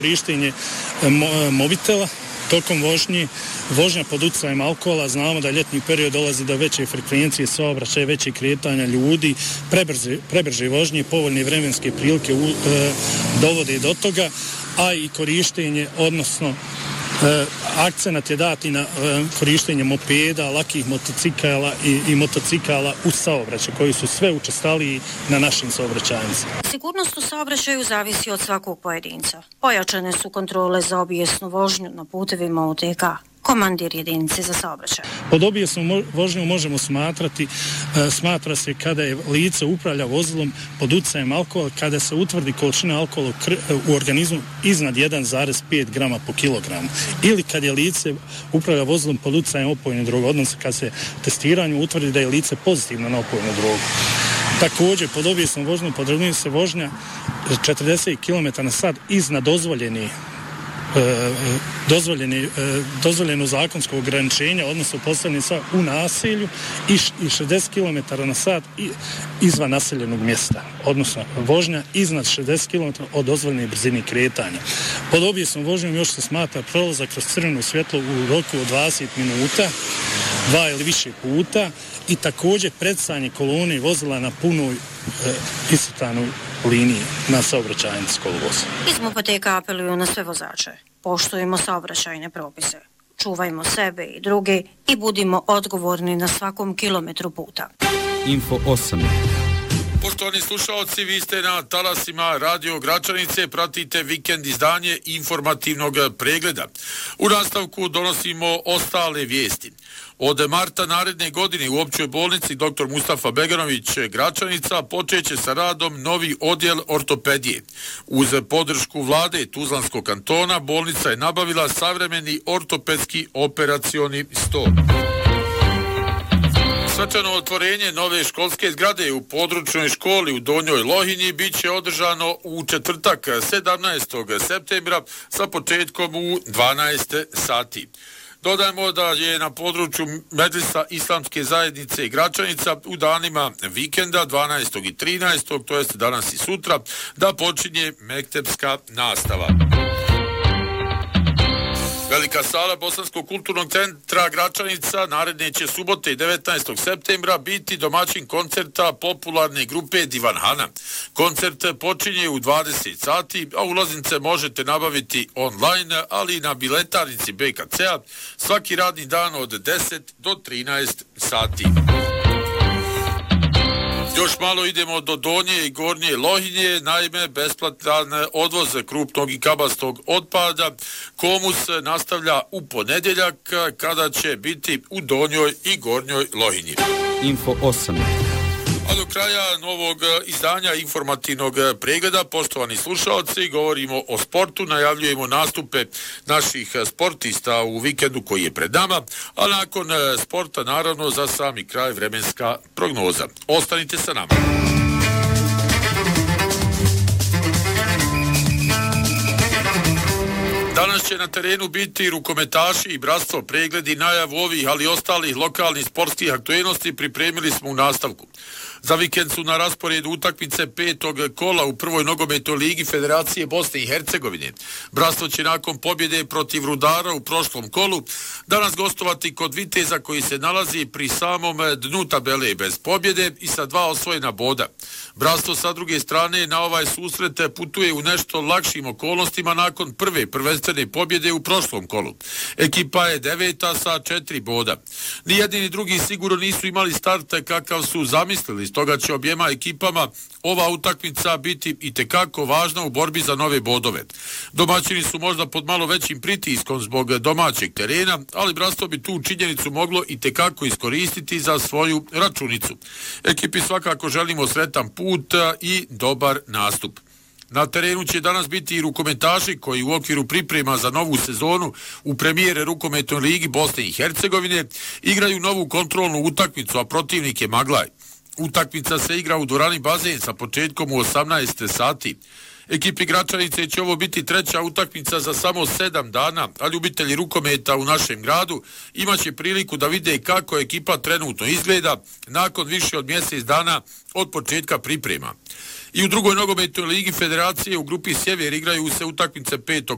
Korištenje mobitela tokom vožnja pod utjecajem alkohola, znamo da ljetni period dolazi do veće frekvencije saobraćaja, veće kretanja ljudi, prebrže vožnje, povoljne vremenske prilike dovode do toga, a i korištenje, odnosno akcenat je dati na korištenje mopeda, lakih motocikala i motocikala u saobraćaju, koji su sve učestaliji na našim saobraćajnicama. Sigurnost u saobraćaju zavisi od svakog pojedinca. Pojačane su kontrole za obijesnu vožnju na putevima UTK. Komandir jedinice za saobraćaj. Pod obijesnom vožnjom možemo smatra se kada je lice upravlja vozilom pod utjecajem alkohola, kada se utvrdi količina alkohola u organizmu iznad 1,5 grama po kilogramu, ili kad je lice upravlja vozilom pod utjecajem opojne droge, odnosno kad se testiranju utvrdi da je lice pozitivno na opojnu drogu. Također, pod obijesnom vožnjom podrazumijeva se vožnja 40 km/h iznad dozvoljeno zakonsko ograničenja, odnosno postavljenica u naselju, i 60 km/h izvan naseljenog mjesta, odnosno vožnja iznad 60 km od dozvoljene brzine kretanja. Pod obijesnom vožnjom još se smatra prolazak kroz crveno svjetlo u roku od 20 minuta, 2 ili više puta, i također predsjedanje kolone vozila na punoj iscrtanoj liniji na saobraćajnici kolovoza. Iz MUP-a apeluju na sve vozače. Poštujemo saobraćajne propise. Čuvajmo sebe i druge i budimo odgovorni na svakom kilometru puta. Info 8. Poštovani slušalci, vi ste na talasima Radio Gračanice, pratite vikend izdanje informativnog pregleda. U nastavku donosimo ostale vijesti. Od marta naredne godine u općoj bolnici dr. Mustafa Beganović Gračanica počeće sa radom novi odjel ortopedije. Uz podršku vlade Tuzlanskog kantona bolnica je nabavila savremeni ortopedski operacioni stol. Svečano otvorenje nove školske zgrade u područnoj školi u Donjoj Lohinji biće održano u četvrtak 17. septembra sa početkom u 12 sati. Dodajmo da je na području Medresa Islamske zajednice Gračanica u danima vikenda 12. i 13. to jest danas i sutra, da počinje mektepska nastava. Velika sala Bosanskog kulturnog centra Gračanica naredne će subote 19. septembra biti domaćin koncerta popularne grupe Divanhana. Koncert počinje u 20 sati, a ulaznice možete nabaviti online, ali i na biletarnici BKC-a svaki radni dan od 10 do 13 sati. Još malo idemo do Donje i Gornje Lohinje, naime besplatan odvoz krupnog i kabastog otpada Komus nastavlja u ponedjeljak, kada će biti u Donjoj i Gornjoj Lohinji. Info 8. A do kraja novog izdanja informativnog pregleda, poštovani slušalci, govorimo o sportu, najavljujemo nastupe naših sportista u vikendu koji je pred nama, a nakon sporta naravno za sami kraj vremenska prognoza. Ostanite sa nama. Danas će na terenu biti rukometaši i bratstvo. Pregledi najavu ovih, ali i ostalih lokalnih sportskih aktualnosti pripremili smo u nastavku. Za vikend su na rasporedu utakmice 5. kola u prvoj nogometnoj ligi Federacije Bosne i Hercegovine. Bratstvo će nakon pobjede protiv Rudara u prošlom kolu danas gostovati kod Viteza, koji se nalazi pri samom dnu tabele bez pobjede i sa 2 osvojena boda. Bratstvo sa druge strane na ovaj susret putuje u nešto lakšim okolnostima nakon prve prvenstvene pobjede u prošlom kolu. Ekipa je 9. sa 4 boda. Ni jedni ni drugi sigurno nisu imali start kakav su zamislili. Stoga će objema ekipama ova utakmica biti itekako važna u borbi za nove bodove. Domaćini su možda pod malo većim pritiskom zbog domaćeg terena, ali bratstvo bi tu činjenicu moglo itekako iskoristiti za svoju računicu. Ekipi svakako želimo sretan put i dobar nastup. Na terenu će danas biti i rukometaši koji u okviru priprema za novu sezonu u premijere rukometnoj ligi Bosne i Hercegovine igraju novu kontrolnu utakmicu, a protivnik je Maglaj. Utakmica se igra u dvorani Bazen sa početkom u 18 sati. Ekipi Gračanice će ovo biti treća utakmica za samo 7 dana, a ljubitelji rukometa u našem gradu imaće priliku da vide kako ekipa trenutno izgleda nakon više od mjesec dana od početka priprema. I u drugoj nogometnoj ligi Federacije u grupi Sjever igraju se utakmice 5.